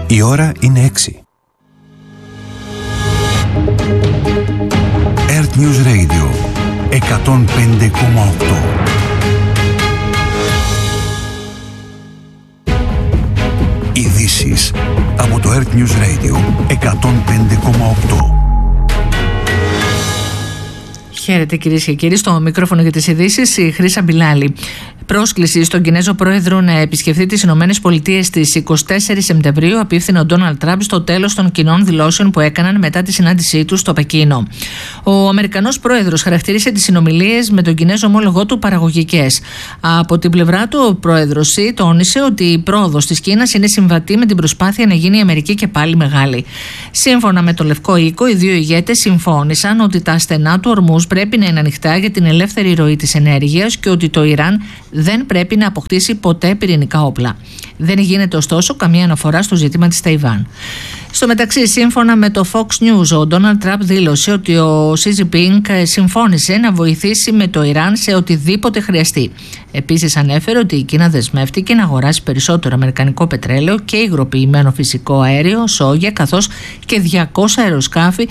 Η ώρα είναι 6. Earth News Radio 105,8. Ειδήσεις από το Earth News Radio 105,8. Χαίρετε κυρίες και κύριοι, στο μικρόφωνο για τις ειδήσεις η Χρύσα Μπιλάλη. Πρόσκληση στον Κινέζο πρόεδρο να επισκεφθεί τις Ηνωμένες Πολιτείες στις 24 Σεπτεμβρίου απίφθινε ο Ντόναλντ Τραμπ στο τέλος των κοινών δηλώσεων που έκαναν μετά τη συνάντησή του στο Πεκίνο. Ο Αμερικανός πρόεδρος χαρακτήρισε τις συνομιλίες με τον Κινέζο ομόλογό του παραγωγικές. Από την πλευρά του, ο πρόεδρος Σι τόνισε ότι η πρόοδος της Κίνας είναι συμβατή με την προσπάθεια να γίνει η Αμερική και πάλι μεγάλη. Σύμφωνα με το Λευκό Οίκο, οι δύο ηγέτες συμφώνησαν ότι τα στενά του ορμούς πρέπει να είναι ανοιχτά για την ελεύθερη ροή της ενέργειας και ότι το Ιράν δεν πρέπει να αποκτήσει ποτέ πυρηνικά όπλα. Δεν γίνεται ωστόσο καμία αναφορά στο ζήτημα της Ταϊβάν. Στο μεταξύ, σύμφωνα με το Fox News, ο Ντόναλντ Τραμπ δήλωσε ότι ο Σι Τζινπίνγκ συμφώνησε να βοηθήσει με το Ιράν σε οτιδήποτε χρειαστεί. Επίσης, ανέφερε ότι η Κίνα δεσμεύτηκε να αγοράσει περισσότερο αμερικανικό πετρέλαιο και υγροποιημένο φυσικό αέριο, σόγια, καθώς και 200 αεροσκάφη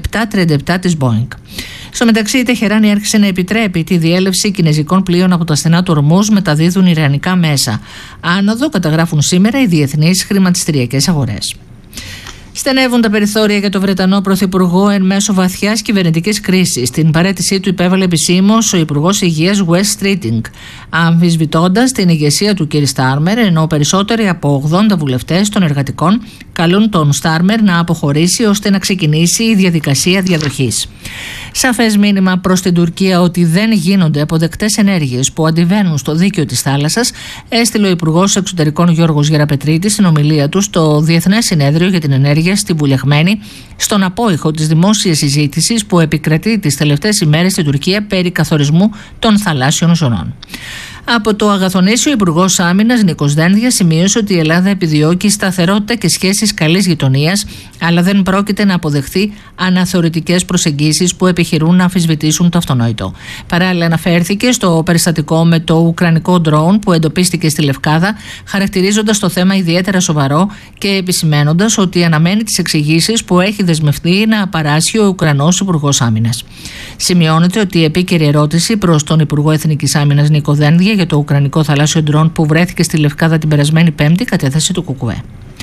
737 της Boeing. Στο μεταξύ, η Τεχεράνη άρχισε να επιτρέπει τη διέλευση κινέζικων πλοίων από τα στενά του ορμούς, μεταδίδουν ιρανικά μέσα. Άνοδο καταγράφουν σήμερα οι διεθνείς χρηματιστηριακές αγορές. Στενεύουν τα περιθώρια για τον Βρετανό Πρωθυπουργό εν μέσω βαθιάς κυβερνητικής κρίσης. Την παραίτησή του υπέβαλε επισήμως ο Υπουργός Υγείας Wes Streeting, αμφισβητώντας την ηγεσία του κ. Στάρμερ, ενώ περισσότεροι από 80 βουλευτές των εργατικών καλούν τον Στάρμερ να αποχωρήσει ώστε να ξεκινήσει η διαδικασία διαδοχής. Σαφές μήνυμα προς την Τουρκία ότι δεν γίνονται αποδεκτές ενέργειες που αντιβαίνουν στο δίκαιο της θάλασσας έστειλε ο Υπουργός Εξωτερικών Γιώργος Γεραπετρίτης στην ομιλία του στο Διεθνές Συνέδριο για την Ενέργεια στη Βουλιαγμένη, στον απόϊχο της δημόσιας συζήτησης που επικρατεί τις τελευταίες ημέρες στην Τουρκία περί καθορισμού των θαλάσσιων ζωνών. Από το Αγαθονήσιο, ο Υπουργός Άμυνας Νίκος Δένδιας σημείωσε ότι η Ελλάδα επιδιώκει σταθερότητα και σχέσεις καλής γειτονίας, αλλά δεν πρόκειται να αποδεχθεί αναθεωρητικές προσεγγίσεις που επιχειρούν να αμφισβητήσουν το αυτονόητο. Παράλληλα, αναφέρθηκε στο περιστατικό με το ουκρανικό ντρόουν που εντοπίστηκε στη Λευκάδα, χαρακτηρίζοντας το θέμα ιδιαίτερα σοβαρό και επισημαίνοντας ότι αναμένει τις εξηγήσεις που έχει δεσμευτεί να παράσχει ο Ουκρανός Υπουργός Άμυνας. Σημειώνεται ότι η επίκαιρη ερώτηση προς τον Υπουργό Εθνικής Άμυνας Νίκο Δένδια για το ουκρανικό θαλάσσιο ντρόουν που βρέθηκε στη Λευκάδα την περασμένη Πέμπτη κατέθεση του ΚΚΕ.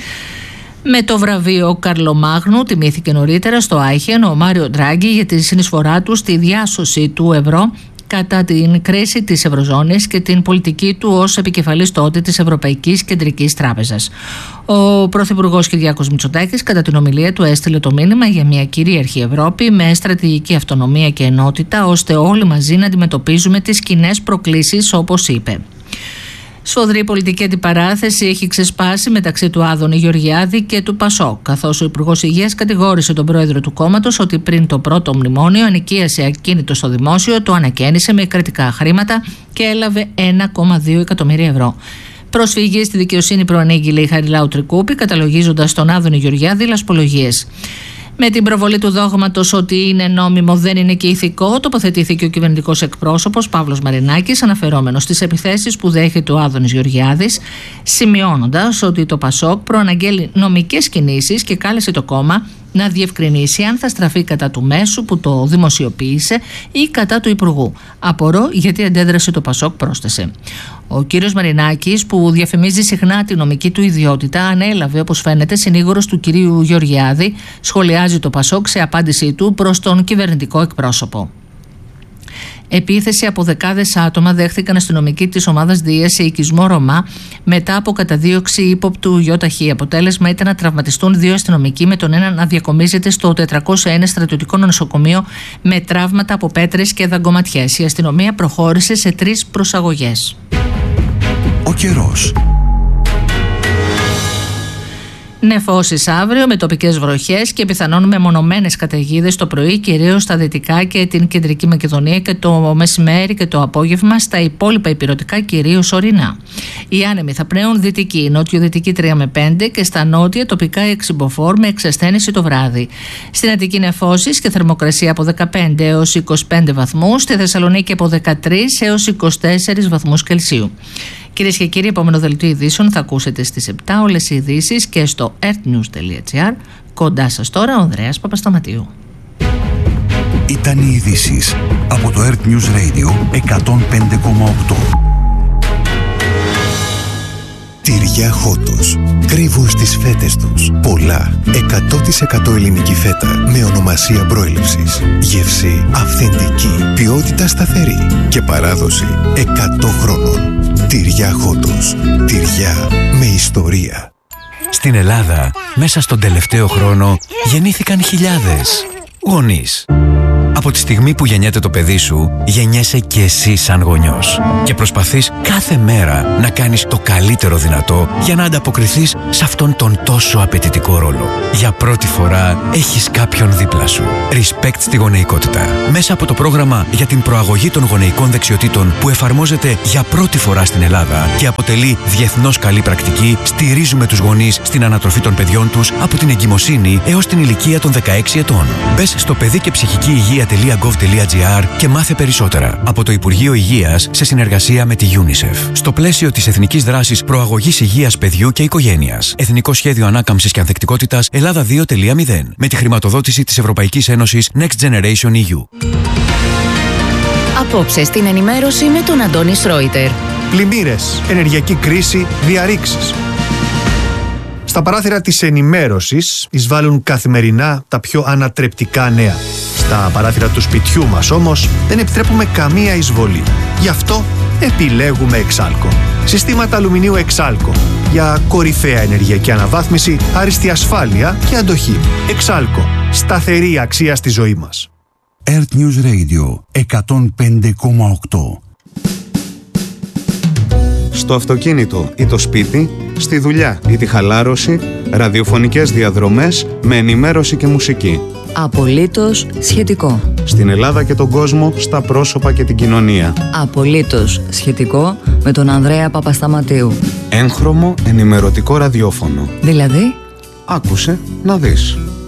Με το βραβείο Καρλομάγνου τιμήθηκε νωρίτερα στο Άιχεν ο Μάριο Ντράγκι για τη συνεισφορά του στη διάσωση του ευρώ κατά την κρίση της Ευρωζώνης και την πολιτική του ως επικεφαλής τότε της Ευρωπαϊκής Κεντρικής Τράπεζας. Ο Πρωθυπουργός Κυριάκος Μητσοτάκης κατά την ομιλία του έστειλε το μήνυμα για μια κυρίαρχη Ευρώπη με στρατηγική αυτονομία και ενότητα ώστε όλοι μαζί να αντιμετωπίζουμε τις κοινές προκλήσεις, όπως είπε. Σφοδρή πολιτική αντιπαράθεση έχει ξεσπάσει μεταξύ του Άδωνη Γεωργιάδη και του Πασόκ, καθώς ο Υπουργός Υγείας κατηγόρησε τον πρόεδρο του κόμματος ότι πριν το πρώτο μνημόνιο ενοικίασε ακίνητο στο δημόσιο, το ανακαίνισε με κρατικά χρήματα και έλαβε 1,2 εκατομμύρια ευρώ. Προσφυγή στη δικαιοσύνη προανήγγειλε η Χαριλάου Τρικούπη, καταλογίζοντας τον Άδωνη Γεωργιάδη λασπολογίες. Με την προβολή του δόγματος ότι είναι νόμιμο δεν είναι και ηθικό, τοποθετήθηκε ο κυβερνητικός εκπρόσωπος Παύλος Μαρινάκης, αναφερόμενος στις επιθέσεις που δέχεται ο Άδωνης Γεωργιάδης, σημειώνοντας ότι το Πασόκ προαναγγέλει νομικές κινήσεις και κάλεσε το κόμμα να διευκρινίσει αν θα στραφεί κατά του μέσου που το δημοσιοποίησε ή κατά του Υπουργού. Απορώ γιατί αντέδρασε το Πασόκ, πρόσθεσε. Ο κύριος Μαρινάκης, που διαφημίζει συχνά τη νομική του ιδιότητα, ανέλαβε, όπως φαίνεται, συνήγορος του κυρίου Γεωργιάδη, σχολιάζει το Πασόκ σε απάντησή του προς τον κυβερνητικό εκπρόσωπο. Επίθεση από δεκάδες άτομα δέχθηκαν αστυνομικοί της ομάδας Δίας σε οικισμό Ρωμά μετά από καταδίωξη ύποπτου ΙΧ. Αποτέλεσμα ήταν να τραυματιστούν 2 αστυνομικοί, με τον έναν να διακομίζεται στο 401 στρατιωτικό νοσοκομείο με τραύματα από πέτρες και δαγκωματιές. Η αστυνομία προχώρησε σε 3 προσαγωγές. Ο καιρός. Νεφώσεις αύριο με τοπικές βροχές και πιθανόν μεμονωμένες καταιγίδες το πρωί, κυρίως στα δυτικά και την κεντρική Μακεδονία, και το μεσημέρι και το απόγευμα στα υπόλοιπα ηπειρωτικά, κυρίως ορεινά. Οι άνεμοι θα πνέουν δυτική, νότιο-δυτική 3 με 5 και στα νότια τοπικά 6 μποφόρ με εξασθένηση το βράδυ. Στην Αττική νεφώσεις και θερμοκρασία από 15 έως 25 βαθμούς, στη Θεσσαλονίκη από 13 έως 24 βαθμούς Κελσίου. Κυρίες και κύριοι, επόμενο δελτίο ειδήσεων θα ακούσετε στις 7 όλες οι ειδήσεις και στο earthnews.gr. Κοντά σας τώρα ο Ανδρέας Παπασταματίου. Ήταν οι ειδήσεις από το Earth News Radio 105,8. Τυριά Χότος. Κρύβουν στις φέτες τους πολλά 100% ελληνική φέτα με ονομασία προέλευσης. Γεύση αυθεντική, ποιότητα σταθερή και παράδοση 100 χρόνων. Τυριά Χότος. Τυριά με ιστορία. Στην Ελλάδα, μέσα στον τελευταίο χρόνο, γεννήθηκαν χιλιάδες γονείς. Από τη στιγμή που γεννιέται το παιδί σου, γεννιέσαι και εσύ σαν γονιός. Και προσπαθείς κάθε μέρα να κάνεις το καλύτερο δυνατό για να ανταποκριθείς σε αυτόν τον τόσο απαιτητικό ρόλο. Για πρώτη φορά έχεις κάποιον δίπλα σου. Respect στη γονεϊκότητα. Μέσα από το πρόγραμμα για την προαγωγή των γονεϊκών δεξιοτήτων που εφαρμόζεται για πρώτη φορά στην Ελλάδα και αποτελεί διεθνώς καλή πρακτική, στηρίζουμε τους γονείς στην ανατροφή των παιδιών τους από την εγκυμοσύνη έως την ηλικία των 16 ετών. Μπες στο παιδί και ψυχική υγεία.gov.gr και μάθε περισσότερα από το Υπουργείο Υγείας σε συνεργασία με τη UNICEF. Στο πλαίσιο της Εθνικής Δράσης Προαγωγής Υγείας Παιδιού και Οικογένειας. Εθνικό Σχέδιο Ανάκαμψης και Ανθεκτικότητας Ελλάδα 2.0 με τη χρηματοδότηση της Ευρωπαϊκής Ένωσης Next Generation EU. Απόψε στην ενημέρωση με τον Αντώνη Σρόιτερ. Πλημμύρες, ενεργειακή κρίση, διαρρήξεις. Στα παράθυρα της ενημέρωσης εισβάλλουν καθημερινά τα πιο ανατρεπτικά νέα. Στα παράθυρα του σπιτιού μας όμως δεν επιτρέπουμε καμία εισβολή. Γι' αυτό επιλέγουμε Εξάλκο. Συστήματα αλουμινίου Εξάλκο. Για κορυφαία ενεργειακή αναβάθμιση, άριστη ασφάλεια και αντοχή. Εξάλκο. Σταθερή αξία στη ζωή μας. Earth News Radio 105,8. Στο αυτοκίνητο ή το σπίτι, στη δουλειά ή τη χαλάρωση, ραδιοφωνικές διαδρομές με ενημέρωση και μουσική. Απολύτως σχετικό. Στην Ελλάδα και τον κόσμο, στα πρόσωπα και την κοινωνία. Απολύτως σχετικό με τον Ανδρέα Παπασταματίου. Έγχρωμο ενημερωτικό ραδιόφωνο. Δηλαδή, άκουσε να δεις.